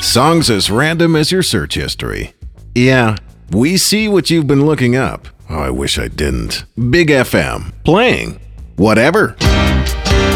Songs as random as your search history. Yeah, we see what you've been looking up. Oh, I wish I didn't. Big FM. Playing. Whatever.